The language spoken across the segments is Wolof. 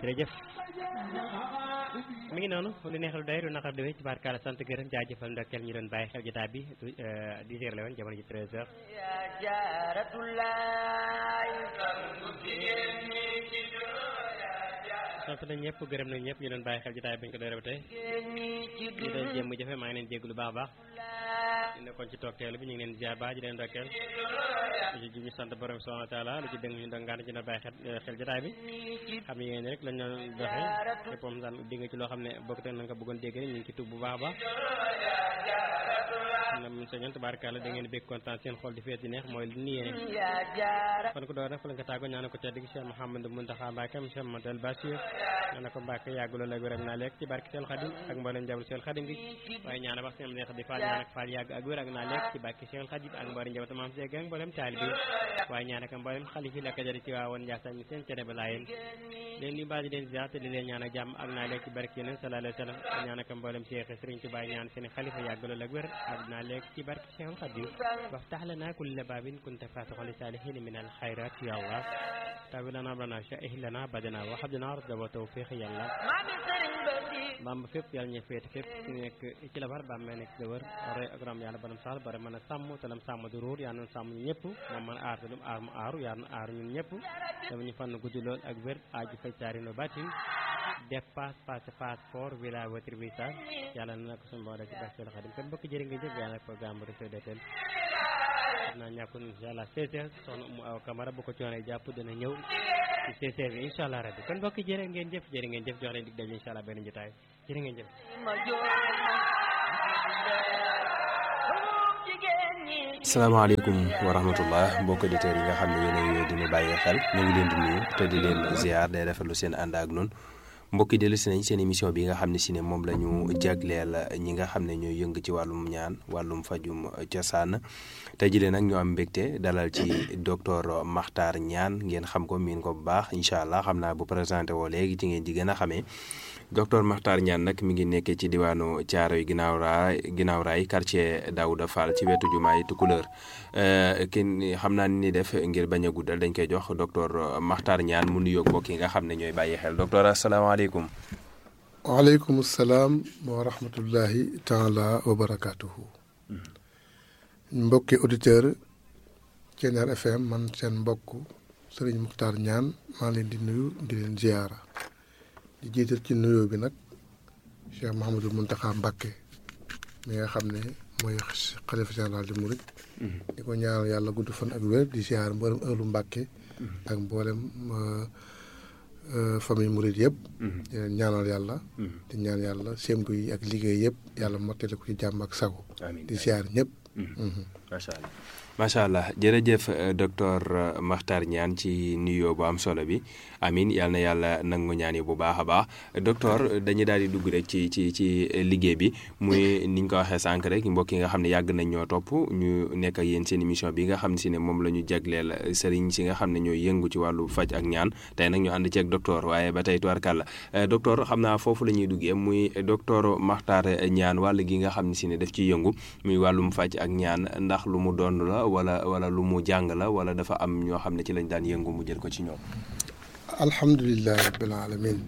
jërëjëf mi ngi noonu lu neexal doy lu naqar doy ci barkaala sant gërëm jaajëfal ndokkeel ñu doon bàyyi xel jotaay bi 10 heures la woon jamono ji 13 heures sant nañ ñëpp gërëm nañ ñëpp ñu doon bàyyi xel jotaay bi ñu ko doore ba tey ñu doon jéem jafe maa ngi leen jégg lu baax a baax ñu nekkoon ci toog teelu bi ñu ngi leen ziar baax di leen ndokkeel lu ci ñu sant borom subhanahu wa taala lu ci dëng ñu doon ngaan ci doon bàyyi xel jotaay bi xam ne yéen rek lañ doon doxee te comme daan dégg nga ci loo xam ne bokk te na nga bëggoon dégg ni ñu ngi ci tub bu baax a baax na mun sañoon tabaarkalla da ngeen bég kontaan seen xol di feet di neex mooy li ni yéene kon ko door nag fa la nga tàggoo ñaana ko tedd gi Cheikh Mouhamadou Mountakha Mbacké Cheikh Mamadou Bassir ñaana ko Mbacké yàgg loolu ak wér naa lekk ci barke Seul Khadim ak mboolem njaboot Seul Khadim gi waaye ñaana wax seen neex di faal ñaan ak faal yàgg ak wér ak naa lekk ci barke Seul Khadim ak mboolem njaboot maam Seeg ak mboolem taalibe waaye ñaana ko mboolem xalifi la kajari ci waawoon Ndiassane seen cene ba laayeen leen ni baa di leen ziar te di leen ñaan ak jàmm ak naa lekk ci barke Yonent sallallahu alayhi wa sallam ñaana ko mboolem Cheikh Serigne Touba ñaan seen xalifa yàgg loolu ak wér ak naa lekk ci barke Seul Khadim وافتح لنا كل باب كنت فاتحا لصالحين من الخيرات يا الله تابع لنا ربنا شائه لنا بدنا وحب لنا رد وتوفيق يا الله بام fépp yàlla ñu féete fépp ci nekk ci la war ba ma nekk de wër roy ak ram yàlla banam saal bare mën a sàmm te lam sàmm du ruur yàlla na sàmm ñu ñëpp moom mën a aar te lu mu aar mu aaru yàlla na aar ñun ñëpp dama ñu fann guddi lool ak wér aaju fay caari no batin dépasse passé passeport villa voiture visa yàlla na ko suñu boole ci Seul Khadim kon mbokk jërë ngeen jëf yàlla ko programme bu Réseau DTL naa ñàkkul inshallah 16h soxna Umu Awa Camara bu ko coonee jàpp dina ñëw ci 16h bi inshallah rabbi kon mbokk jërë ngeen jëf jox leen dig daje inshallah benn jotaay jërë ngeen jëf asalaamaaleykum wa rahmatullah mbokk auditeurs yi nga xam ne yéen a ngi dina bàyyi xel ñu ngi leen di nuyu te di leen ziar day rafetlu seen ànd ak noonu mbokki dellu si nañ seen émission bi nga xam ne si ne moom la ñu jagleel ñi nga xam ne ñooy yëng ci wàllum ñaan wàllum fajum cosaan tey jii nag ñu am mbégte dalal ci docteur Makhtar Niane ngeen xam ko miin ko bu baax incha allah xam naa bu présenté woo léegi ci ngeen di gën a xamee docteur Makhtar Niane nag mi ngi nekkee ci diwaanu Thiaroye ginnaaw raay quartier Daouda Fall ci wetu jumaay Tukulóor kenn xam naa ni def ngir bañ a guddal dañ koy jox docteur Makhtar Niane mu nuyoog mbokk yi nga xam ne ñooy bàyyi xel docteur asalaamaaleykum. waaleykum salaam wa rahmatullahi taala wa barakaatuhu. mbokki auditeur Thiéniere FM man seen mbokk Serigne Makhtar Niane maa leen di nuyu di leen ziyaara di jiital ci nuyoo bi nag Cheikh Mouhamadou Mountakha Mbacké mi nga xam ne mooy xalifa général di Mouride. di ko ñaanal yàlla gudd fan ak wér di ziyaar mboolem ëllu Mbacké ak mboolem famille Mouride yëpp. di leen ñaanal yàlla. di ñaan yàlla sémtu yi ak liggéey yëpp yàlla mottali ko ci jàmm ak sago. di ziyaar ñëpp. macha allah macha allah jërëjëf docteur Makhtar Niane ci nuyoo bu am solo bi amin yal na yàlla nangu ñaan yi bu baax a baax docteur dañuy daal di dugg rek ci liggéey bi muy ni ñu ko waxee sànq rek mbokk yi nga xam ne yàgg nañ ñoo topp ñu nekk ak yéen seen émission bi nga xam ne si ne moom la ñu jagleel sëriñ si nga xam ne ñooy yëngu ci wàllu faj ak ñaan tey nag ñu ànd ci ak docteur waaye ba tey tubarkàlla docteur xam naa foofu la ñuy duggee muy docteur Makhtar Niane wàll gi nga xam ne si ne daf ciy yëngu muy wàllum faj ak ñaan ndax lu mu doon la wala lu mu jàng la wala dafa am ñoo xam ne ci lañ daan yëngu mu jël ko ci ñoom. alhamdulilah rabbil alamin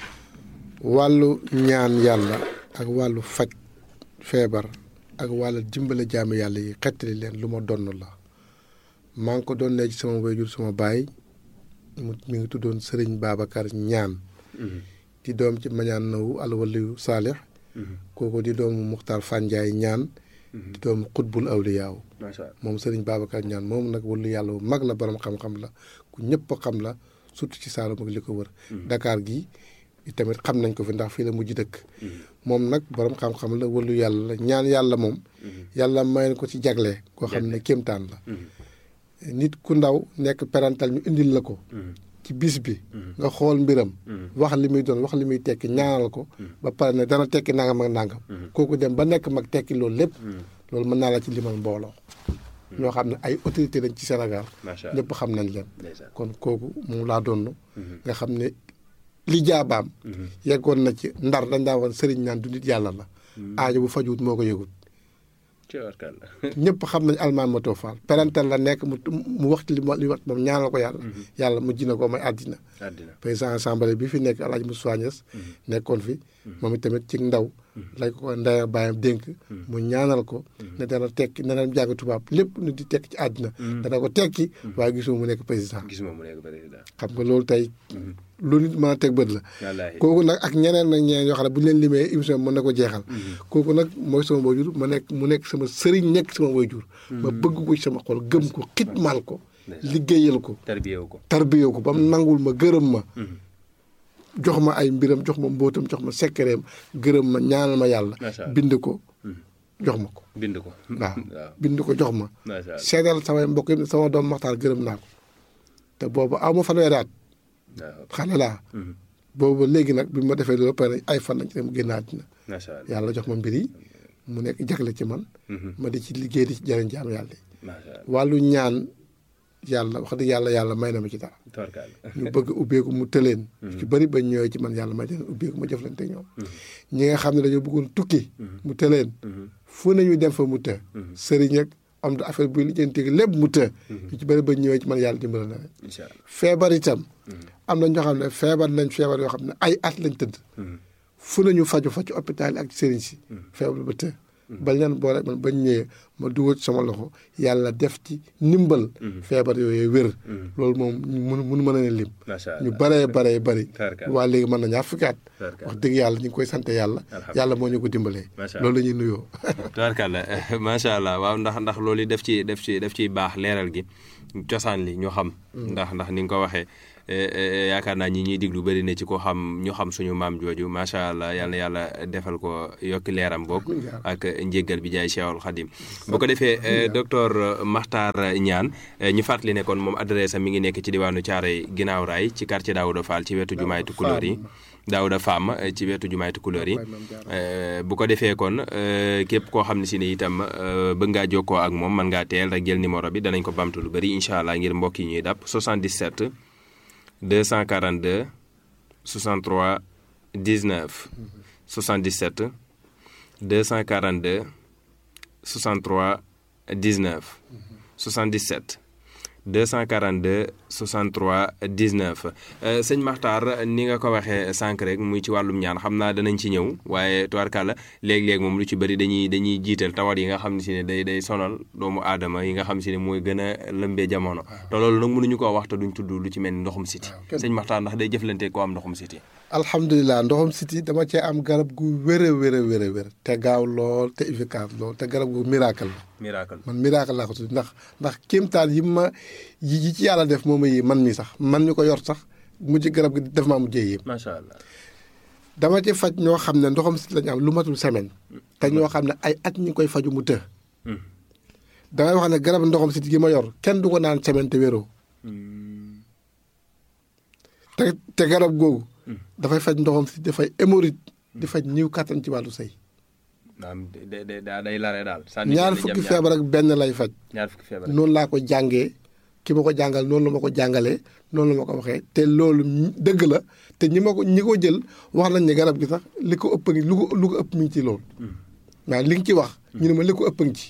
wàllu ñaan yàlla ak wàllu faj feebar ak wàllu dimbale jaamu yàlla yi xettali leen lu ma donn la maa ngi ko doon ne ci sama wayjur sama baay mi ngi tuddoon Serigne Babacar Niane di doom ci Mañaan Nawu alwaliyu Saalix kooku di doomu Muxtaar Fanjaay Niane di doomu xutbul awliyaaw moom Serigne Babacar Niane moom nag wàllu yàlla bu mag la borom xam-xam la ku ñëpp xam la surtout ci Saalum ak li ko wër Dakar gi tamit xam nañ ko fi ndax fii la mujj dëkk moom nag borom xam-xam la wàllu yàlla la ñaan yàlla moom yàlla may ko ci jagle koo xam ne kéemtaan la nit ku ndaw nekk parental ñu indil la ko ci bis bi nga xool mbiram wax li muy doon wax li muy tekki ñaanal ko ba pare ne dana tekki nangam ak nangam kooku dem ba nekk mag tekki loolu lépp loolu mën naa la ci limal mbooloo ñoo xam ne ay autorité lañ ci Sénégal ñëpp xam nañ leen kon kooku moom laa doon nga xam ne li jaabaam yeggoon na ci ndar dañ daa woon sëriñ naan du nit yàlla la aajo bu fajuwut moo ko yëgut ñëpp xam nañ almaan ma too faal parental la nekk mu waxtu li wax moom ñaanal ko yàlla mujj na ko may àddina président assemblée bi fi nekk El Hadj Moussa Niass nekkoon fi moom itamit ci ndaw lañ ko ndaya bàyyam dénk mu ñaanal ko ne dana tekki ne dana jàng tubaab lépp nu di tekki ci àddina dana ko tekki waaye gisuma mu nekk président xam nga loolu tey lu nit mën a teg bët la kooku nag ak ñeneen nag ñeneen yoo xam ne bu ñu leen limee émission mën na ko jeexal kooku nag mooy sama waajur mu nekk sama sëriñ nekk sama waajur ma bëgg ko ci sama xol gëm ko xitmaal ko liggéeyal ko tarbiyewu ko ba mu nangul ma gërëm ma jox ma ay mbiram jox ma mbóotam jox ma sekkereem gërëm ma ñaanal ma yàlla bind ko jox ma ko waaw bind ko jox ma seedal samay mbokk yi sama doom Maxtaar gërëm naa ko te boobu aw ma fanweeri at xale laa boobu léegi nag bi ma defee loolu pare ay fan lañ ci dem génn àddina yàlla jox ma mbir yi mu nekk jagle ci man ma di ci liggéey di ci jëriñ jaam yàlla yi wàllu ñaan yàlla wax dëgg yàlla may na ma ci dara ñu bëgg ubbeeku mu tëleen ci bëri ba ñëwee ci man yàlla may leen ubbeeku ma jëflante ñoom ñi nga xam ne dañoo bëggoon tukki mu tëleen fu nañu dem fa mu të sëriñ ak am da affaire buy lijjanti lépp mu të ñu ci bëri ba ñëwee ci man yàlla dimbal na leen feebar itam am na ñoo xam ne feebar nañ feebar yoo xam ne ay at lañ tëdd fu nañu faju fa ci hôpital yi ak sëriñ si feebar ba të bañ leen boole man bañ ñëwee ma dugal sama loxo yàlla def ci ndimbal feebar yooyu wér loolu moom mënu mën a ne lim ñu baree bëri waa léegi mën na ñaar fukki at wax dëgg yàlla ñu ngi koy sant yàlla moo ñu ko dimbalee loolu la ñuy nuyoo tabarkàlla macha allah waaw ndax loolu yi def ci baax leeral gi cosaan li ñu xam ndax ni nga ko waxee yaakaar naa ñi ñuy diglu bëri na ci ko xam ñu xam suñu maam jooju macha allah yal na yàlla defal ko yokki leeram bokk ak njéggal bi jaay Cheikhul Khadim bu ko defee docteur Makhtar Niane ñu fàttali ne kon moom adresse am mi ngi nekk ci diwaanu Thiaroye ginnaaw raay ci quartier Daouda Fall ci wetu jumaay Tukulóor yi Daouda Fam ci wetu jumaay Tukulóor yi bu ko defee kon képp koo xam ne si ne itam bëgg ngaa jokkoo ak moom mën ngaa teel rek jël numéro bi danañ ko bamtu lu bëri incha allah ngir mbokk yi ñuy dàpp 77 242 63 19 77 242 63 19 77 242 63 19 sëñ Makhtar ni nga ko waxee sànq rek muy ci wàllum ñaan xam naa danañ ci ñëw waaye tubaarkàlla léeg-léeg moom lu ci bëri dañuy jiital tawat yi nga xam ne si ne day sonal doomu aadama yi nga xam si ne mooy gën a lëmbee jamono te loolu nag mënuñu koo wax te duñ tudd lu ci mel ni ndoxum siti sëñ Makhtar ndax day jëflante koo am ndoxum siti alhamdulilah ndoxum siti dama cee am garab gu wér te gaaw lool te efficace lool te garab gu miracle la man miracle laa ko tudd ndax kéemtaan yi ci yàlla def moom yi man mi sax man mi ko yor sax mujj garab gi def maa mujjee yéem macha allah dama ci faj ñoo xam ne ndoxam siti lañu am lu matul semaine te ñoo xam ne ay at ñu koy faju mu të damay wax ne garab ndoxam siti gi ma yor kenn du ko naan semaine te wéroo te garab googu dafay faj ndoxam siti dafay hémorroïde di faj ñiw kattan ci wàllu sëy day lare daal ñaar fukki feebar ak benn lay faj noonu laa ko jàngee ki ma ko jàngal noonu la ma ko jàngalee noonu la ma ko waxee te loolu dëgg la te ñi ko jël wax nañ ne garab gi sax li ko ëpp lu ko ëpp mi ngi ci loolu waaw li nga ci wax ñu ne ma li ko ëpp ngi ci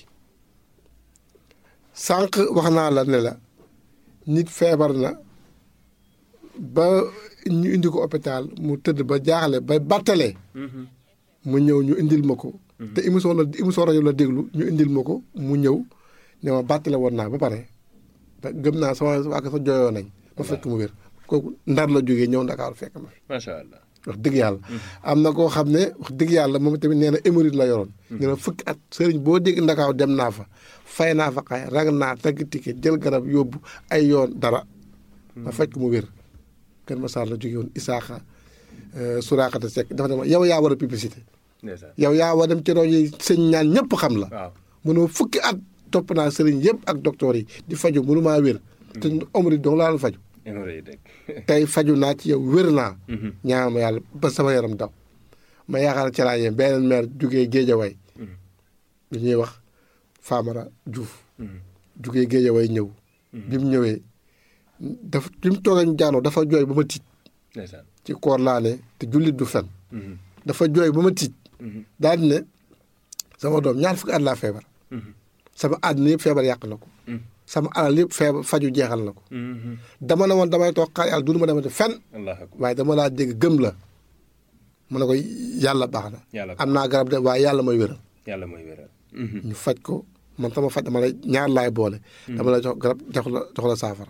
sànq wax naa la ne la nit feebar na ba ñu indi ko hôpital mu tëdd ba jaaxle ba battalee mu ñëw ñu indil ma ko te émission rajo la déglu ñu indil ma ko mu ñëw ne ma battale woon naa ba pare gëm naa sama waa sa jooyoo nañ ma fekk mu wér kooku Ndar la jógee ñëw Ndakaaru fekk ma macha allah wax dëgg yàlla am na koo xam ne wax dëgg yàlla moom tamit nee na hémorroïde la yoroon nee na fukki at sëriñ boo dégg Ndakaaru dem naa fa fay naa fa xay rag naa tagg ticket jël garab yóbbu ay yoon dara ma fekk mu wér Kër Massar la jógee woon Isaaxa Suraakata Seck dafa ne ma yow yaa war a publicité yow yaa war dem ci rajo yi sëñ ñaan ñëpp xam la mënoo fukki at topp naa sëriñ yëpp ak docteur yi di faju mënu maa wér te hémorroïde dong laa doon faju tey faju naa ci yow wér naa ñaan ma yàlla ba sama yaram daw ma yaakaar ci laa yem beneen maire jugee Géejawaay lu ñuy wax Famara Diouf jugee Géejawaay ñëw bi mu ñëwee dafa bi mu toogee ñu jaanoo dafa jooy ba ma tiit ci koor laa ne te jullit du fen dafa jooy ba ma tiit daal di ne sama doom ñaar fukki at laa feebar sama àdduna yëpp feebar yàq na ko. sama alal yëpp feebar faju jeexal na ko. dama ne woon damay toog xaar yàlla du ma demati fenn. waaye dama laa dégg gëm la. mu ne ko yàlla baax na. am naa garab de waaye yàlla mooy wéral. yàlla mooy wéral. ñu faj ko man sama faj dama la ñaar laay boole. dama la jox garab jox la saafara.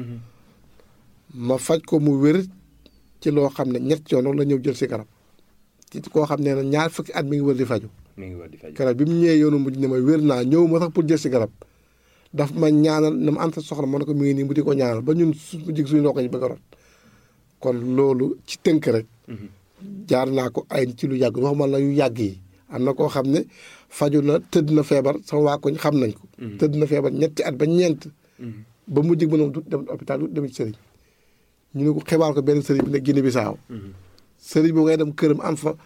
ma faj ko mu wér ci loo xam ne ñett yoon la ñëw jël si garab. ci koo xam ne ñaar fukki at mi ngi wër di faju. garab bi mu ñëwee yoonu mujj ne ma wér naa ñëw ma sax pour jël si garab. daf ma ñaanal na ma am sa soxla ma ne ko mi ngi nii mu di ko ñaanal ba ñun mu jig suñu loxo yi bëgg a rot. kon loolu ci tënk rek. jaar naa ko ay ci lu yàgg waxuma la yu yàgg yi. am na koo xam ne faju na tëdd na feebar sama waa koñ xam nañ ko. tëdd na feebar ñetti at ba ñeent. ba mu jig ba noonu du dem hôpital du dem ci sëriñ. ñu ne ko xibaar ko benn sëriñ bi ne Guinée Bissau. sëriñ boobu ngay dem këram am fa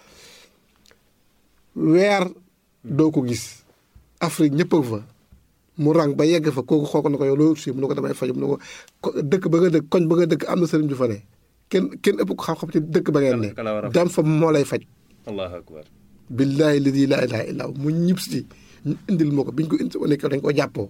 weer doo ko gis. Afrique ñëpp a fa. mu rang ba yegg fa kooku xool ko na ko yow loolu si mu ne ko damay faju mu ne ko dëkk ba nga dëkk koñ ba nga dëkk am na sëriñ ju fa ne kenn ëpp ko xam-xam ci dëkk ba ngeen ne dam fa moo lay faj. allahu akbar. billaahi ladi laa ilaaha illaa mu ñib si ñu indil ma ko biñ ko indi ko nekk dañ ko jàppoo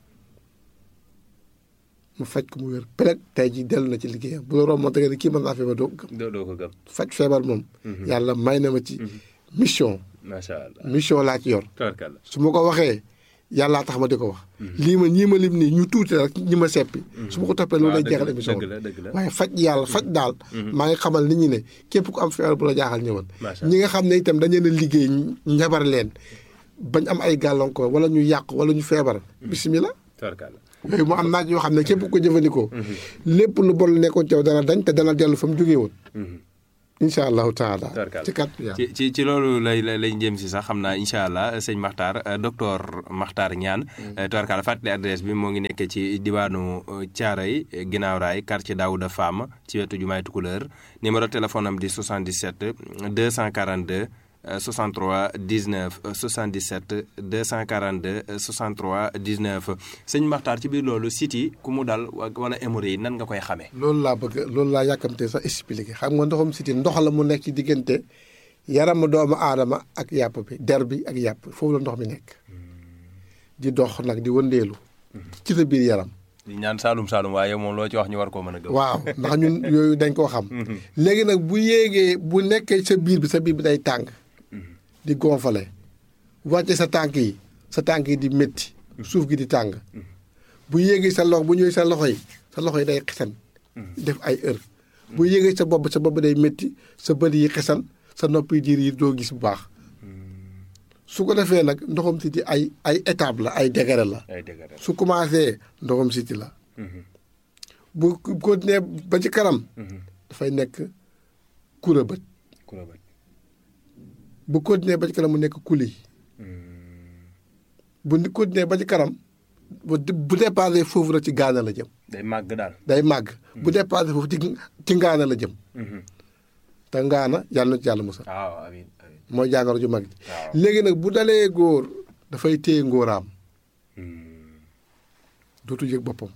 mu faj ko mu wér peleg tey ji dellu na ci liggéeyam bu la romb moom da nga ne kii mën naa feebar doo ko gëm. faj feebar moom. yàlla may na ma ci mission. macha allah mission laa ci yor. su ma ko waxee yàllaa tax ma di ko wax. lii ma ñii ma lim nii ñu tuuti rek ñi ma seppi. su ma ko toppee loolu lay jeexal émission bi waaye faj yàlla faj daal. maa ngi xamal nit ñi ne képp ku am feebar bu la jaaxal ñëwal. ñi nga xam ne itam dañu leen a liggéey njabar leen bañ am ay gàllankoor wala ñu yàq wala ñu feebar. bisimilah. yooyu mu am naaj yoo xam ne képp ko jëfandikoo. lépp lu bon nekkoon ci yow dana dañ te dana dellu fa mu jógee woon. incha allahu taala ci loolu lay jëm si sax xam naa incha allah sëñ Makhtar docteur Makhtar Niane tubarkalla fàttali adresse bi moo ngi nekk ci diwaanu Thiaroye ginnaaw raay quartier Daouda Fam ci wetu jumaay Tukulëër numéro téléphone am di 77 242 63 19 77 242 63 19 sëñ Makhtar ci biir loolu siti ku mu dal wala hémorroïde yi nan nga koy xamee. loolu laa yàkkamte sax expliqué xam nga ndoxum siti ndox la mu nekk ci diggante yaramu doomu aadama ak yàpp bi der bi ak yàpp foofu la ndox mi nekk di dox nag di wëndeelu ci sa biir yaram. di ñaan Saalum waaye moom loo ci wax ñu war koo mën a gëm. waaw ndax ñun yooyu dañ koo xam. léegi nag bu yéegee bu nekkee sa biir bi day tàng. di gonfale wàcce sa tànk yi di métti suuf gi di tàng bu yéegee sa loxo bu ñëwee sa loxo yi day xesan def ay heure bu yéegee sa bopp day métti sa bët yi xesan sa nopp yi diir yi doo gis bu baax su ko defee nag ndoxam siti ay étape la ay degré la su commencé ndoxam siti la bu continuer ba ci kanam dafay nekk kura bët bu continuer ba ci kanam mu nekk kuli bu continuer ba ci kanam bu dépassé foofu rek ci gaana la jëm. day màgg daal day màgg. bu dépassé foofu ci ngaana la jëm. te ngaana yàlla na ci yàlla musal. waaw amiin mooy jàngoro ju mag ji. léegi nag bu dalee góor dafay téye ngóoraam. dootu yëg boppam.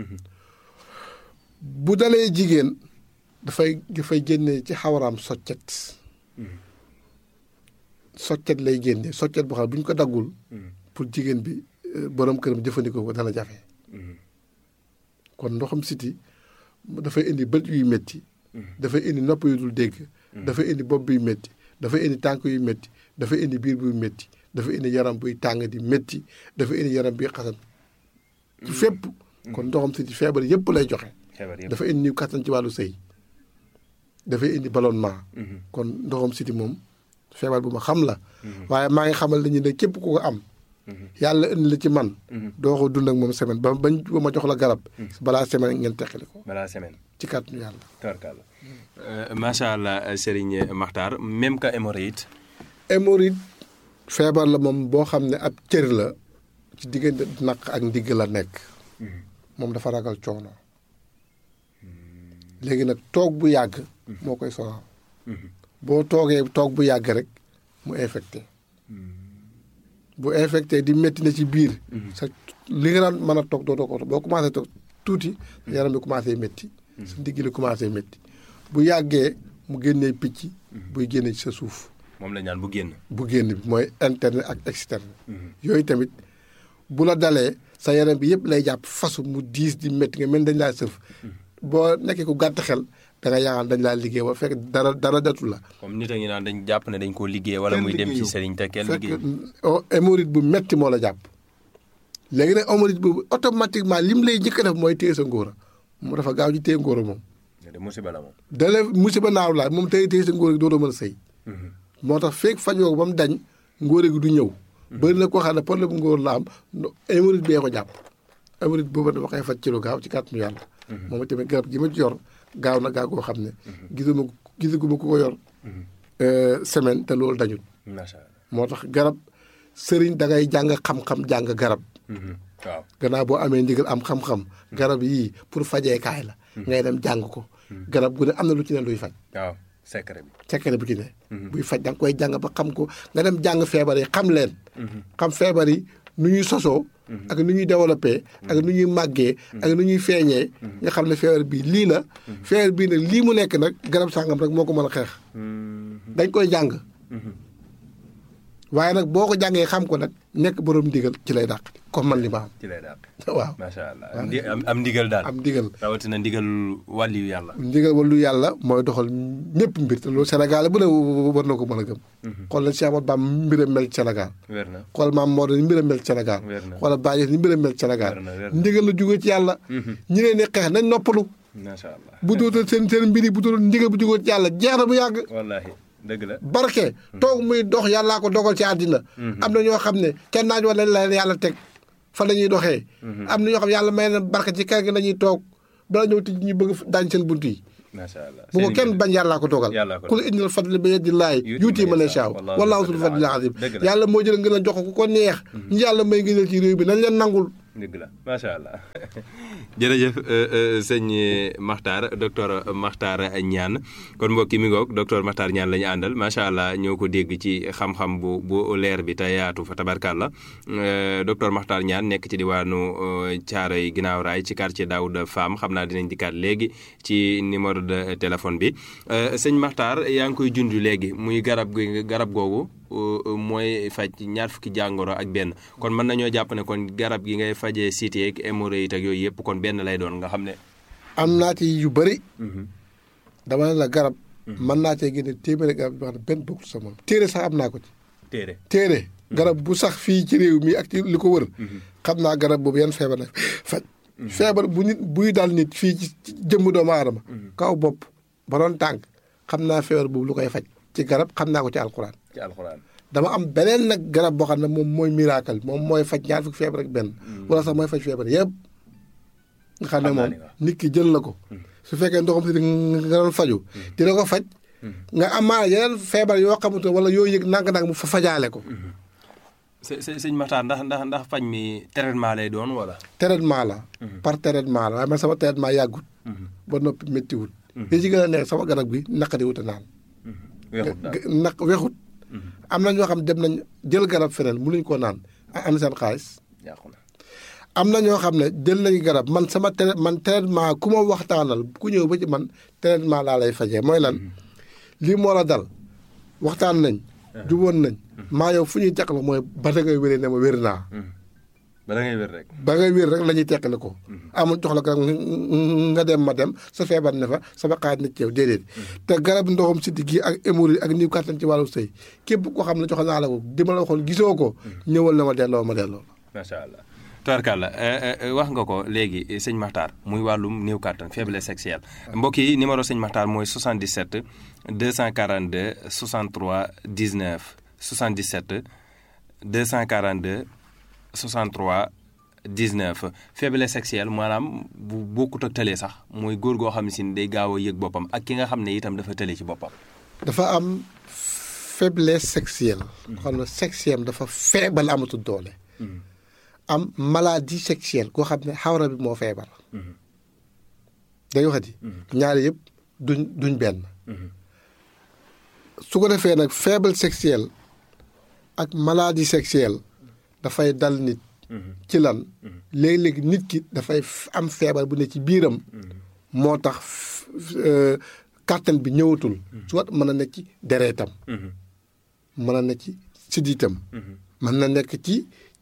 bu dalee jigéen dafay génne ci xawaraam soccet. soccet lay génne soccet boo xam ne bu ñu ko daggul. pour jigéen bi borom këram jëfandikoo ko dana jafe. kon ndoxam siti dafay indi bët yuy métti. dafay indi nopp yu dul dégg. dafay indi bopp buy métti. dafay indi tànk yu métti. dafay indi biir buy métti. dafay indi yaram buy tàng di métti. dafay indi yaram buy xasan. ci fépp. kon ndoxam siti feebar yëpp lay joxe. dafay indi niw kattan ci wàllu sëy. dafay indi ballonnement. kon ndoxam siti moom. feebar bu ma xam la. waaye maa ngi xamal nañu ne képp ku ko am. yàlla indi la ci man. doo ko dund ak moom semaine ba ma jox la garab. balaa semaine ngeen teqali ko. balaa semaine. ci kàttanu yàlla. tubarkalla. macha allah Serigne Makhtar même que hémorroïde. hémorroïde feebar la moom boo xam ne ab cër la ci diggante naq ak ndigg la nekk. moom dafa ragal coono. léegi nag toog bu yàgg. moo koy sonal. boo toog bu yàgg rek mu infecté bu infecté di métti na ci biir sa li nga daan mën a toog doo ko boo commencé toog tuuti yaram bi commencé métti sa ndigg li commencé métti bu yàggee mu génnee picc buy génne ci sa suuf moom la ñaan bu génn bi mooy interne ak externe yooyu tamit bu la dalee sa yaram bi yëpp lay jàpp fasu mu diis di métti nga mel dañ laa sëf boo nekkee ku gàtt xel da nga yaakaar dañ laa liggéey ba fekk dara datu la. comme nit a ngi naan dañ jàpp ne dañ koo liggéey wala muy dem ci sëriñ te kenn liggéey. hémorroïde bu metti moo la jàpp léegi nag hémorroïde boobu automatiquement lim lay njëkk a def mooy téye sa ngóora mu dafa gaaw ci téye ngóora moom. musiba la moom. dalee musiba naaw la moom téye sa ngóora gi dootoo mën a sëy. moo tax feeg fajoo ko ba mu dañ ngóora gi du ñëw. bëri na koo xam ne problème bu ngóor la am hémorroïde bee ko jàpp hémorroïde boobu dafa koy faj ci lu gaaw ci kàttanu yàlla. moom tamit garab gi ma ci yor gaaw na gaaw koo xam ne. gisaguma ku ko yor. semaine te loolu dañul. macha allah moo tax garab sëriñ da ngay jàng xam-xam jàng garab. waaw gannaaw boo amee ndigal am xam-xam. garab yii pour fajeekaay la. ngay dem jàng ko. garab gu ne am na lu ci ne luy faj. waaw secret bi. secret bi ci ne. buy faj da nga koy jàng ba xam ko nga dem jàng feebar yi xam leen. xam feebar yi nu ñuy sosoo. ak nu ñuy développé. ak nu ñuy màggee. ak nu ñuy feeñee. nga xam ne feebar bii lii la. feebar bii nag lii mu nekk nag garab sàngam rek moo ko mën a xeex. dañ koy jàng. waaye nag boo ko jàngee xam ko nag nekk borom ndigal ci lay dàq comme man li ma am. ci lay dàq. waaw macha allah am ndigal daal. am ndigal rawatina ndigal wàlliyu yàlla. ndigal wàllu yàlla mooy doxal ñëpp mbir te loolu Sénégal bu ne war na ko mën a gëm. xool na Cheikh Ahmadou Bamba mbiram mel ci Sénégal. wér na xool maam Maodo ni mbiram mel ci Sénégal. wér na xoolal Baye ni mbiram mel ci Sénégal. ndigal la jógee ci yàlla. ñi leen di xeex nañ noppalu. macha allah bu dootal seen mbir yi bu dootal ndigal bu jógee ci yàlla jeex na bu yàgg. wallaahi dëgg la. barke toog muy dox yàllaa ko dogal ci àddina. am na ñoo xam ne kenn naaj wala la yàlla teg fa la ñuy doxee. am na ñoo xam yàlla may na barke ci kër gi la ñuy toog bala ñëw tij ñu bëgg daañ seen bunt yi. macha allah bu ko kenn bañ yàllaa ko dogal. kul innal fadla bi yadillaahi yuutii man yashaa wallaahu zul fadlil aziim. yàlla moo jël ngeen a jox ko ko neex. ñu yàlla may ngëneel ci réew bi nañ leen nangul. dëgg la macha allah. jërëjëf sëñ Makhtar docteur Makhtar Niane kon mbokki mi ngoog docteur Makhtar Niane la ñu àndal macha allah ñoo ko dégg ci xam-xam bu leer bi te yaatu fa tabarkàlla docteur Makhtar Niane nekk ci diwaanu Thiaroye ginnaaw raay ci quartier Daouda Fam xam naa dinañ dikkaat léegi ci numéro de téléphone bi sëñ Makhtar yaa ngi koy junj léegi muy garab googu mooy faj ñaar fukki jàngoro ak benn kon mën nañoo jàpp ne kon garab gi ngay fajee cité ak hémorroïde ak yooyu yëpp kon benn lay doon nga xam ne. am naa ci yu bëri. dama ne la garab. mën naa cee génne téeméeri garab yoo xam ne benn bokkul sa moom. téere sax am naa ko ci. téere garab bu sax fii ci réew mi ak ci li ko wër. xam naa garab boobu yan feebar la faj. feebar bu nit buy daal nit fii ci jëmm doomu aadama. kaw bopp ba doon tànk xam naa feebar boobu lu koy faj. ci garab xam naa ko ci alxuraan. dama am beneen nag garab boo xam ne moom mooy miracle moom mooy faj ñaar fukki feebar ak benn. wala sax mooy faj feebar yëpp. nga xam ne moom nit ki jël la ko. su fekkee ndoxam si nga doon faju dina ko faj. nga amaana yeneen feebar yoo xamante wala yoo yëg nang-nang mu fa fajaale ko. sëñ Makhtar ndax faj mi traitement lay doon wala. traitement la. par traitement la waaye man sama traitement yàggut. ba noppi méttiwul. li ci gën a nekk sama garab gi naqari wut a naan. wexut. am na ñoo xam dem nañ jël garab feneen mënuñ koo naan am seen xaalis. am na ñoo xam ne jël nañ garab man sama traitement ku ma waxtaanal ku ñëw ba ci man traitement laa lay fajee mooy lan lii moo la dal waxtaan nañ. juboon nañ. maa yow fu ñuy teqal mooy ba da ngay wéree ne ma wér naa. ba da ngay wér rek. ba ngay wér rek la ñuy teqale ko. amul jox la garab nga dem ma dem sa feebar ne fa sama xaar na ci yow déedéet. te garab ndoxam siddi gi ak hémorroïde ak niw kàttan ci wàllu sëy képp koo xam ne jox naa la ko di ma la waxoon gisoo ko. ñëwal na ma delloo. macha allah. tubarkàlla wax nga ko léegi sëñ Makhtar muy wàllum néew kàttan faiblesse sexuelle mbokk yi numéro sëñ Makhtar mooy 77 242 63 19 77 242 63 19 faiblesse sexuelle maanaam bu bokkut ak tële sax mooy góor goo xam ne si day gaaw a yëg boppam ak ki nga xam ne itam dafa tële ci boppam. dafa am faiblesse sexuelle. xam ne sexuelle dafa feebal amatul doole. am maladie sexuelle koo xam ne xawra bi moo feebar. day waxati. ñaari yëpp duñ benn. su ko defee nag faible sexuelle ak maladie sexuelle dafay dal nit. ci lan léeg-léeg nit ki dafay am feebar bu ne ci biiram. moo tax kàttan bi ñëwatul. soit mën na nekk ci dereetam. mën na nekk ci siddiitam. mën na nekk ci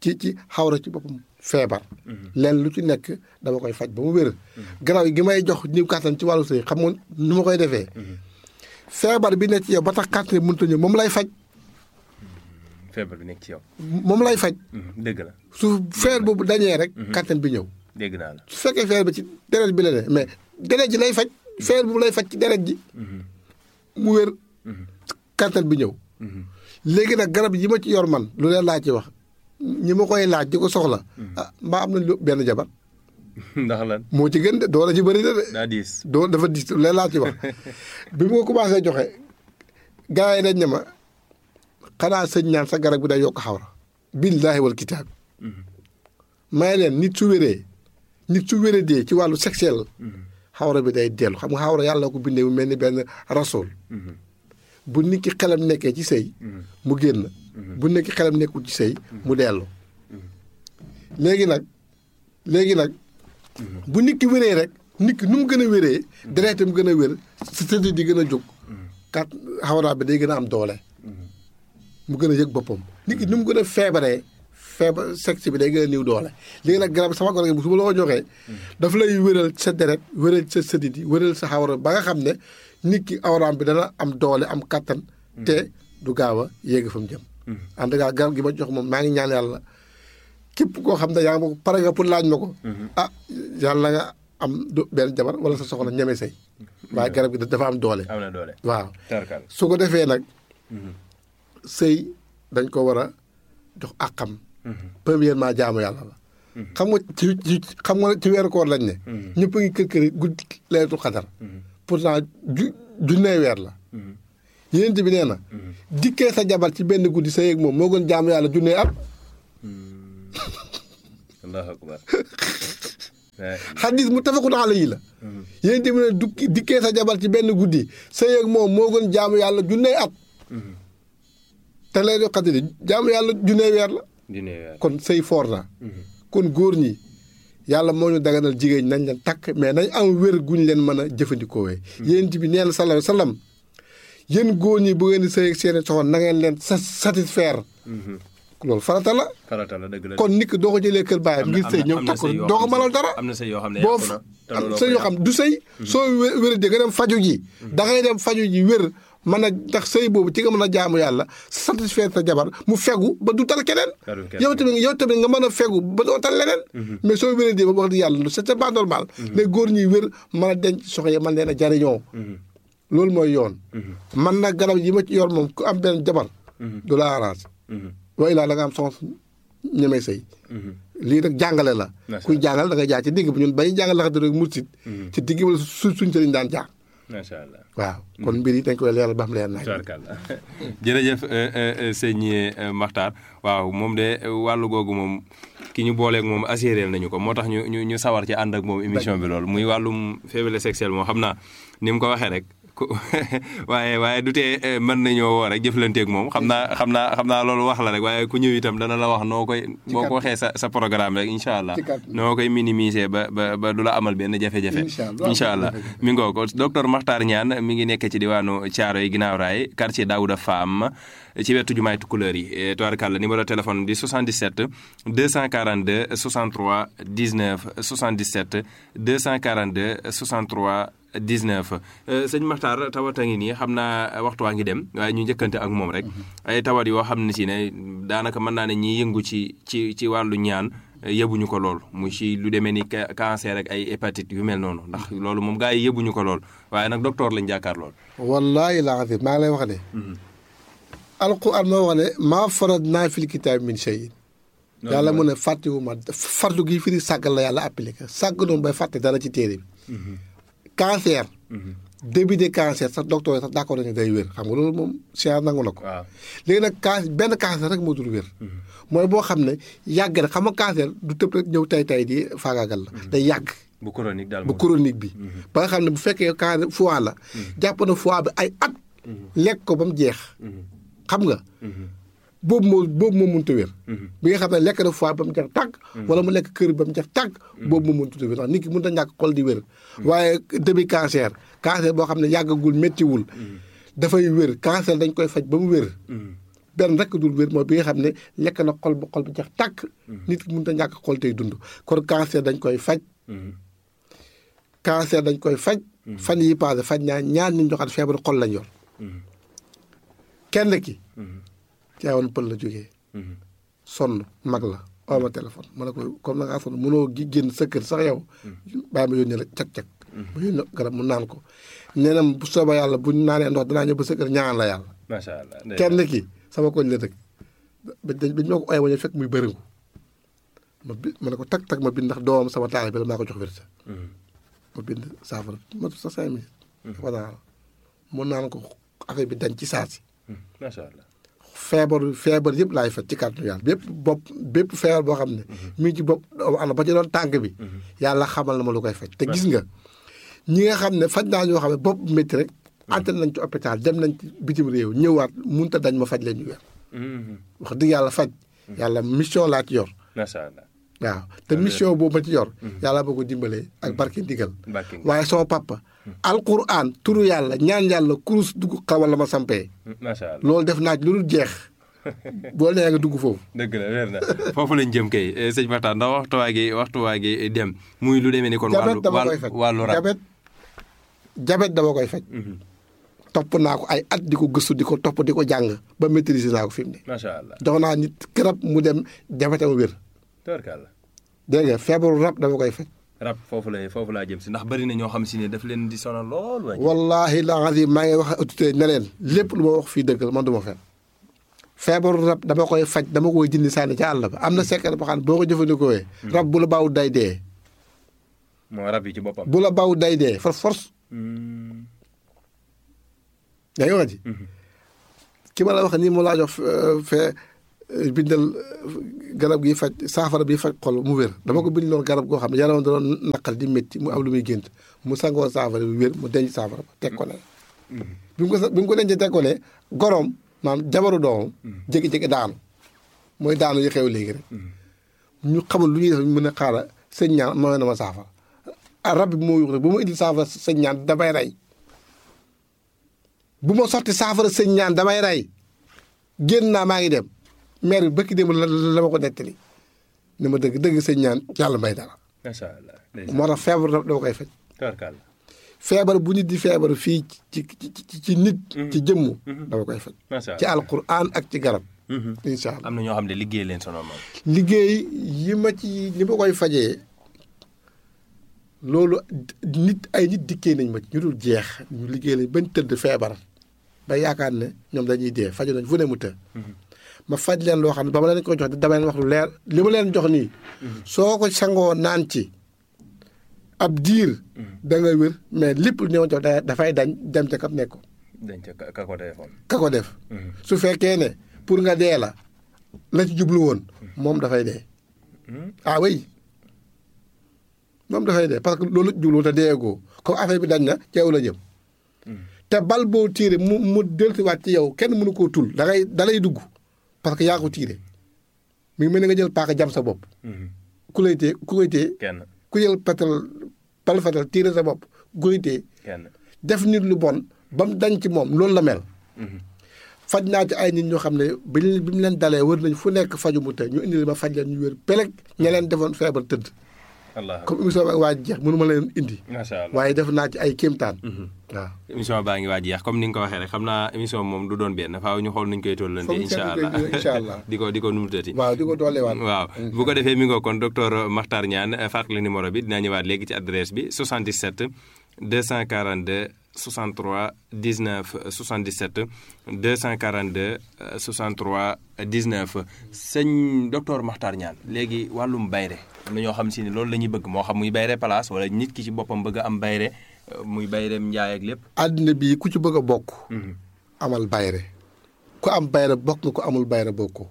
ci xawra ci boppam feebar leen lu ci nekk dama koy faj ba mu wér garab gi may jox niw kàttan ci wàllu sëy xam nga nu ma koy defee feebar bi nekk ci yow ba tax kàttan bi mënut a ñëw moom lay faj feebar bi nekk ci yow moom lay faj dëgg la su feebar boobu dañee rek kàttan bi ñëw dégg naa la su fekkee feebar bi ci deret bi la ne mais deret ji lay faj feebar boobu lay faj ci deret ji mu wér kàttan bi ñëw léegi nag garab yi ma ci yor man lu leen laa ci wax ñi ma koy laaj di ko soxla mbaa am nañ lu benn jabar ndax lan moo ci gën de doole ci bëri na de daa diis doo dafa diis lu leen laa ci wax bi mu ko commencé joxe gars yi dañ ne ma xanaa sëñ ñaan sa garab bi day yokk xawra billaahi wal kitaab may leen nit su wéree dee ci wàllu sexuel xawra bi day dellu xam nga xawra yàlla ko bindee mu mel ni benn rasool bu nit ki xelam nekkee ci sëy mu génn bu nit ki xelam nekkul ci sëy mu dellu léegi nag bu nit ki wéree rek nit ki nu mu gën a wéree deretam gën a wér si tëdd di gën a jóg kat xawra bi day gën a am doole mu gën a yëg boppam nit ki nu mu gën a feebar sexe bi day gën a néew doole léegi nag garab sama garab bu su ma la ko joxee dafa lay wéral sa deret wéral sa sëdit yi wéral sa xawra ba nga xam ne nit ki awraam bi dana am doole am kattan te du gaaw a yéegi fa mu jëm en tout cas garab gi ma jox moom maa ngi ñaan yàlla képp koo xam ne yaa ngi ma ko pare nga pour laaj ma ko yàlla nga am benn jabar wala sa soxna ñeme say waaye garab gi dafa am doole am na doole waaw su ko defee nag sëy dañ ko war a jox àqam premièrement jaamu yàlla la xam nga ci weeru koor lañ ne ñëpp a ngi kër guddi laylatul xadar pourtant junnee weer la yéen bi nee na dikkee sa jabar ci benn guddi sa yéeg moom moo gën jaamu yàlla junnee at allahu akbar xadis muttafaqun alayhi la yéen bi ne dikkee sa jabar ci benn guddi sa yéeg moom moo gën jaamu yàlla junnee at te laylatul xadar jaamu yàlla junnee weer la kon sëy foor na kon góor ñi yàlla moo ñu daganal jigéen nañ leen takk mais nañ am wér guñ leen mën a jëfandikoo wee yéen bi nee na sallallahu alayhi wa sallam yéen góor ñi bu ngeen di sëy ak seeni soxna na ngeen leen satisfaire loolu farata la dëgg la kon nit ki doo ko jëlee kër baayam ngir sëy ñëw takk doo ko mënal dara am na sëy yoo xam ne boo am sëy yoo xam du sëy soo wér di nga dem faju ji da ngay dem faju ji wér mën a ndax sëy boobu ci nga mën a jaamu yàlla satisfaire sa jabar mu fegu ba du tal keneen yow tamit nga mën a fegu ba doo tal leneen mais soo wéree di ba wax di yàlla c'est pas normal les góor ñuy wér mën a denc soxna yi man leen a jariñoo loolu mooy yoon man nag garab yi ma ci yor moom ku am benn jabar du la arrange wa ilaa da nga am soxna ñemee sëy lii nag jàngale la kuy jàngal da nga jaar ci digg bi ñun bañu jàngal laxadi rek mursit ci digg wala suñ sëriñ daan jaar macha allah waaw kon mbir yi dañ koy leeral ba xam leer nañ jërëjëf sëñ Makhtar waaw moom de wàllu googu moom ki ñu booleeg moom assuré nañu ko moo tax ñu sawar ci ànd ak moom émission bi loolu muy wàllum faiblesse sexuelle moom xam naa ni mu ko waxee rek waaye du tee mën nañoo woo rek jëflanteeg moom xam naa loolu wax la rek waaye ku ñëw itam dana la wax noo koy boo ko waxee sa programme rek incha allah noo koy minimiser ba du la amal benn jafe-jafe incha allah mi ngoo ko docteur Makhtar Niane mi ngi nekk ci diwaanu Thiaroye ginnaaw raay quartier Daouda Fam ci wetu jumaay Tukulëër yi tubaarkàlla numéro téléphone di 77 242 63 19 77 242 63 19 sëñ Makhtar tawat a ngi nii xam naa waxtu waa ngi dem waaye ñu njëkkante ak moom rek ay tawat yoo xam ne si ne daanaka mën naa ne ñiy yëngu ci wàllu ñaan yëbuñu ko lool mu ci lu demee ni cancer ak ay hépatite yu mel noonu ndax loolu moom gaa yi yëbuñu ko lool waaye nag docteur lañ jàkkaar lool wallaahi laa maa ngi lay wax de alquran moo wax ne maa faradnaa fil kitaabi min shay'in yàlla mu ne fàttewuma fardu gi firi sàggal la yàlla appliqué sàgg noonu bay fàtte dara ci téere bi cancer début de cancer sax docteur yi sax d'accord nañu day wér xam nga loolu moom science nangu na ko léegi nag benn cancer rek moo dul wér mooy boo xam ne yàgg na xam nga cancer du tëb rek ñëw tay di faagaagal la day yàgg bu chronique daal bu chronique bi ba nga xam ne bu fekkee cancer foie la jàpp na foie bi ay at lekk ko ba mu jeex xam nga boobu moo mënut a wér bi nga xam ne lekk na foie ba mu jeex tàgg wala mu lekk kër ba mu jeex tàgg boobu moo mënut a wér ndax nit ki mënut a ñàkk xol di wér waaye début cancer boo xam ne yàggagul méttiwul dafay wér cancer dañ koy faj ba mu wér benn rek dul wér mooy bi nga xam ne lekk na xol bi jeex tàkk. nit ki mënut a ñàkk xol tey dund kon cancer dañ koy faj. cancer dañ koy faj. fan yi passé faj ñaar nit ñoo xam ne feebaru xol lañ yor. kenn ki. Tivaouane Pël la jógee. sonn mag la oo ma téléphone ma ne ko comme na ngaa sonn mënoo génn sa kër sax yow. bàyyi ma yónnee la cag-cag. ma yónnee garab mu naan ko. nee na bu soobee yàlla bu ñu naanee ndox danaa ñëw ba sa kër ñaan la yàlla. macha allah kenn ki sama koñ la dëkk. bañ ma ko ooyee wañu fekk muy bëriŋu. ma ne ko tag ma bind ndax doomam sama taal bi la maa ko jox wér sa. ma bind saafara ma sa 5 minutes. voilà mu naan ko affaire bi dañ ci saa si. macha allah. feebar yëpp laay faj ci kàttanu yàlla bépp feebar boo xam ne. mi ngi ci bopp am ba ci doon tànk bi. yàlla xamal na ma lu koy faj. te gis nga ñi nga xam ne faj naa ñoo xam ne bopp métti rek. entré nañ ci hôpital dem nañ ci bitim réew ñëwaat mënut a dañ ma faj leen ñu weer. wax dëgg yàlla faj. yàlla mission laa ci yor. macha allah. waaw te mission boobu ma ci yor. yàlla boo ko dimbalee ak barke ndigal. waaye sama papa. alquran turu yàlla ñaan yàlla kurus dugg xawal la ma sampee. macha allah loolu def naa ci lu dul jeex. boo nee nga dugg foofu. dëgg la wér na foofu lañ jëm kay sëñ Makhtar ndax waxtu waa gi dem muy lu demee ni kon. wàllu rab jabet dama koy faj. topp naa ko ay at di ko gëstu di ko topp di ko jàng ba maîtriser naa ko fi mu ne. macha allah jox naa nit garab mu dem jabetam wér. tubarkalla. dégg nga feebaru rab dama koy faj. rab foofu laa jëm si ndax bari na ñoo xam si ne daf leen di sonal lool. wallaahi la azim maa ngi wax autorité ne leen lépp lu ma wax fii dëgg la man du ma fen feebaru rab dama koy faj dama koy dindi sànni ca àll ba am na secret boo xam ne boo ko jëfandikoo rab bu la baaw day dee. moo rab yi ci boppam. bu la baaw day dee force. yaa ngi wax ji. ki ma la wax nii mu laa jox bindal garab gi faj saafara bi faj xol mu wér dama ko bindaloon garab goo xam ne yaram da doon naqal di métti mu am lu muy gént mu sangoo saafara bi wér mu denc saafara ba teg ko ne. bi mu ko dencee teg ko ne goroom maanaam jabaru doomam. jékki-jékki daanu mooy daanu yi xew léegi rek. ñu xamul lu ñuy def ñu mën a xaaral sëñ ñaan mooy na ma saafara. rab bi moo yuux rek bu ma indil saafara sëñ ñaan damay rey. bu ma sotti saafara sëñ ñaan damay rey génn naa maa ngi dem maire bi bëkki dem la ma ko nettali ni ma dëgg sëñ ñaan yàlla may dara. macha allah moo tax feebar dama koy faj. tubarkalla. feebar bu nit di feebar fii ci nit. ci jëmm dama koy faj. macha allah ci alquran ak ci garab. incha allah am na ñoo xam ne liggéey leen sonal moom. liggéey yi ma koy fajee loolu ay nit dikkee nañ ma ci ñu dul jeex ñu liggéey lañ bañ tëdd feebar. ba yaakaar ne ñoom dañuy dee faju nañ fu ne mu të. ma faj leen loo xam ne ba ma leen ko jox dama leen wax lu leer li ma leen jox nii. soo ko sangoo naan ci ab diir. da nga wér mais lépp lu ñëw jox dafay dañ dem ca kam nekk. dañ ca ka ko defoon. ka ko def. su fekkee ne pour nga dee la ci jublu woon moom dafay dee. ah oui moom dafay dee parce que loolu jublu te deegoo comme affaire bi dañ na ceew la jëm. te bal boo tiire mu dellusiwaat ci yow kenn mënu koo tul da lay dugg parce que yaa ko tiire mi ngi mel ni nga jël paaka jam sa bopp. ku koy téye kenn ku jël bal fetal tiire sa bopp ku koy téye kenn def nit lu bon ba mu dañ ci moom loolu la mel. faj naa ci ay nit ñoo xam ne bi mu leen dalee wër nañ fu nekk faju mu te ñu indi ma faj leen ñu wér peleg ña leen defoon feebar tëdd. comme émission bi waa jeex mënu ma leen indi. macha allah waaye def naa ci ay kéemtaan. waaw émission baa ngi waaj jeex comme ni nga ko waxee rek xam naa émission moom du doon benn faaw ñu xool nuñ koy tollante. incha allah di ko numutati. waaw di ko dooleewaat. waaw bu ko defee mi ngoo kon docteur Makhtar Niane fàttali numéro bi dinaa ñëwaat léegi ci adresse bi 77 242 63 19 77 242 63 19 sëñ docteur Makhtar Niane léegi wàllum bayre am na ñoo xam si ne loolu la ñuy bëgg moo xam muy bayre place wala nit ki ci boppam bëgg a am bayre muy bayreem njaay ak lépp. àddina bii ku ci bëgg a bokk. amal bayre ku am bayre bokk nga ko amul bayre bokkoo.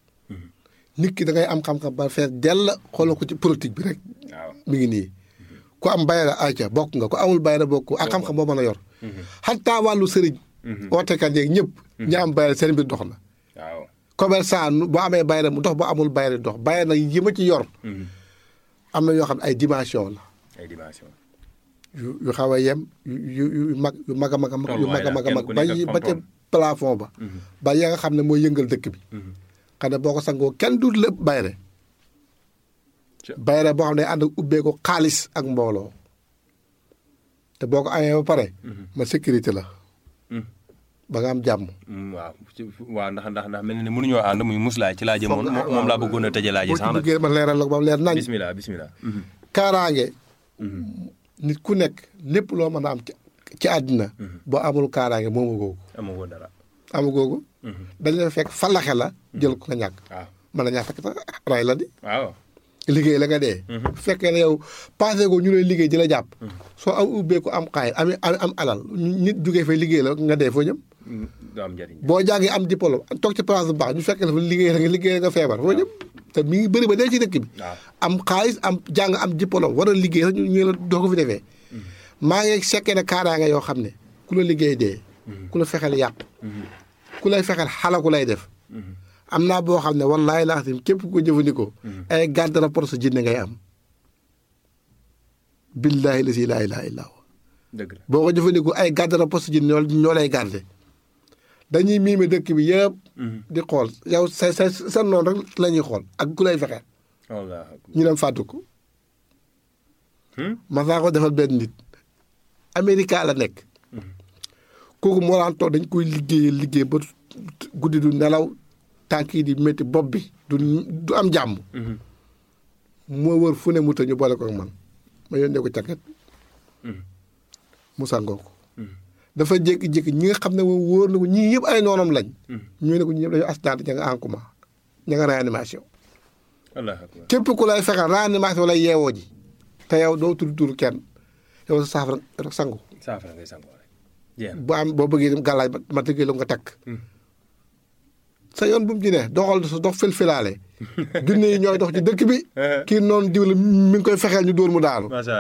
nit ki da ngay am xam-xam ba fees dell xoolal ko ci politique bi rek. waaw mi ngi nii. ku am bayra ayca bokk nga ku amul bayra bokk ak xam-xam boo mën a yor. xataa wàllu sëriñ. ootekat yeeg ñëpp. ñi am bayra seen mbir dox na. waaw commerçant boo amee bayra mu dox boo amul bayra dox bayra nag yi ma ci yor. am na yoo xam ne ay dimension la. ay dimension. yu xaw a yem yu mag a mag a mag yu mag a mag a mag ba ca plafond ba. ba ya nga xam ne mooy yëngal dëkk bi. xam ne boo ko sangoo kenn du lépp bayre. bayre boo xam ne ànd ak ubbee ko xaalis ak mbooloo. te boo ko amee ba pare. ma sécurité la. ba nga am jàmm. waaw ndax mel na ne mënuñoo ànd muy muslaay ci laa jëmoon moom laa bëggoon a tëjee laa ji sax nag. ma leeral la ko ba mu leer nañ. bismillah. kaaraange. nit ku nekk lépp loo mën a am ci àddina. boo amul kaaraange moomu googu. amagoo dara. amagoo. dañ la fekk falaxe la. jël ko nga ñàkk. waaw mën na ñàkk fekk sax ray la di. waaw. liggéey la nga dee. bu fekkee ne yow passé ko ñu lay liggéey di la jàpp. soo am ubbeeku am xaay am alal nit jugee fay liggéey la nga dee foo jëm. du am njëriñ. boo jàngee am diplôme toog ci place bu baax ñu fekkee la fa liggéey nga feebar foo jëm. te mi ngi bëri ba dee ci dëkk bi. am xaalis am jàng am diplôme war a liggéey sax ñu la doo ko fi defee. maa ngi sekkee ne kaaraange yoo xam ne ku la liggéey dee. ku la fexeel yàq. ku lay fexeel xalaku lay def. am naa boo xam ne wallaahi laa xam képp ku ko jëfandikoo. ay garde rapport sa jinne ngay am. billaahi la si laa ilaaha illaa huwa. dëgg la boo ko jëfandikoo ay garde rapport sa jinne ñoo lay garde dañuy miime dëkk bi yëpp. di xool yow sa noonu rek la ñuy xool ak ku lay fexeel. ñu dem fàttu ko. ma saa ko defal benn nit. Amérique la nekk. kooku moo daan toog dañ koy liggéey ba guddi du nelaw. tànk yi di métti bopp bi du am jàmm. moo wër fu ne mu ñu boole ko ak man ma yónnee ko càkket. mu sangoo ko. dafa jékki-jékki ñi nga xam ne moom wóor na ko ñii yëpp ay noonam lañ. ñu ne ko ñii yëpp dañoo accident ña nga en coma ña nga réanimation. képp ku lay fexeel réanimation lay yeewoo ji. te yow doo tudd tur kenn yow sa saafara rek sangu. saafara ngay sangoo rek. boo bëggee dem gàllaaj ma tëggee la nga takk. sa yoon bu mu ci ne doxal sa dox filfilaale junne yi ñooy dox ci dëkk bi. kii noonu diw la mi ngi koy fexeel ñu dóor mu daanu.